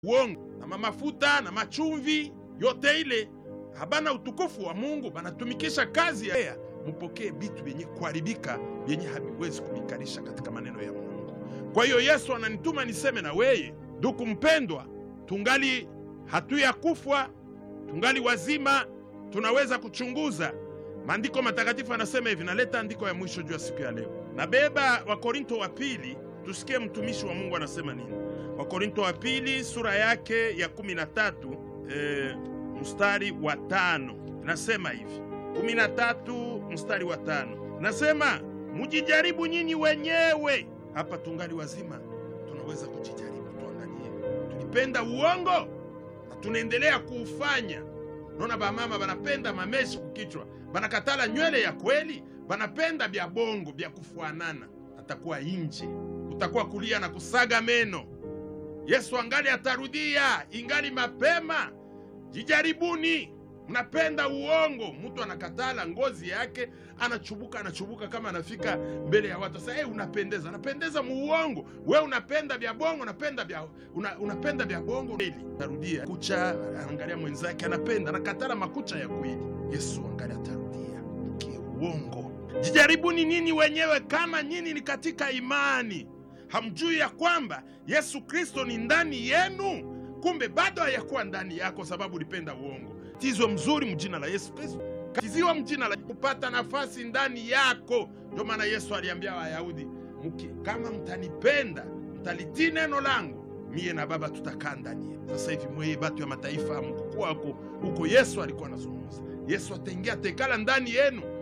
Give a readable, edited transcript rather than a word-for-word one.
uongo na mafuta na machumvi yote ile habana utukufu wa Mungu, banatumikisha kazi ya mupokee bitu vyenye kuharibika vyenye haviwezi kubikarisha katika maneno ya Mungu. Kwa hiyo Yesu ananituma niseme na weye, ndugu mpendwa, tungali hatuya kufwa, tungali wazima, tunaweza kuchunguza. Maandiko matakatifu anasema hivi, naleta andiko ya mwisho juu ya siku ya leo. Nabeba Wakorinto wa pili, tusikie mtumishi wa Mungu anasema nini. Wakorinto wa pili sura yake ya 13 mstari wa 5. Nasema hivi, 13 mstari wa 5. Nasema mujijaribu nyinyi wenyewe. Hapa tungali wazima, tunaweza kujijaribu, tuangalie. Tulipenda uongo na tunaendelea kuufanya. Naona ba mama banapenda mameshi kukichwa, banakatala nywele ya kweli, banapenda bya bongo bya kufuanana. Atakuwa inje, utakuwa kulia na kusaga meno. Yesu angali atarudia, ingali mapema. Jijaribuni. Mnapenda uongo, mtu anakatala ngozi yake, anachubuka kama anafika mbele ya watu. Sasa unapendeza, anapendeza muongo. Wewe unapenda vya bongo, unapenda vya bongo. Tarudia kucha, angalia mwenzake anakatala makucha ya kweli. Yesu angali atarudia uongo. Jijaribuni nini wenyewe kama nyinyi ni katika imani. Hamjui ya kwamba Yesu Kristo ni ndani yenu? Kumbe bado hayakuwa ndani yako sababu ulipenda uongo. Tizwa mzuri mjina la Yesu Kristo. Tiziwa mjina la kupata nafasi ndani yako. Ndio maana Yesu aliambia Wayahudi, kama mtanipenda, mtalitii neno langu, mie na Baba tutakaa ndani yenu. Sasa hivi mwe batu ya mataifa mkukua huko Yesu alikuwa anazungumza. Yesu ataingia tekala ndani yenu.